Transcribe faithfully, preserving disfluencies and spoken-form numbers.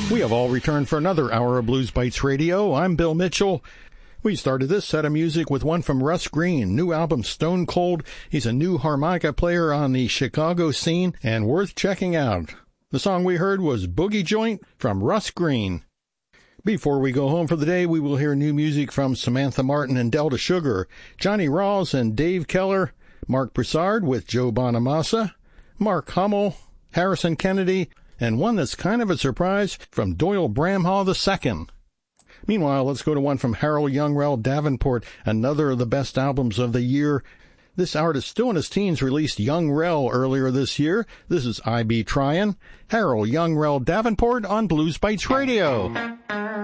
We have all returned for another hour of Blues Bites Radio. I'm Bill Mitchell. We started this set of music with one from Russ Green, new album Stone Cold. He's a new harmonica player on the Chicago scene and worth checking out. The song we heard was Boogie Joint from Russ Green. Before we go home for the day, we will hear new music from Samantha Martin and Delta Sugar, Johnny Rawls and Dave Keller, Mark Broussard with Joe Bonamassa, Mark Hummel, Harrison Kennedy, and one that's kind of a surprise from Doyle Bramhall the Second. Meanwhile, let's go to one from Harold Youngrell Davenport, another of the best albums of the year. This artist, still in his teens, released Young Rel earlier this year. This is I Be Tryin'. Harold Youngrell Davenport on Blues Bites Radio.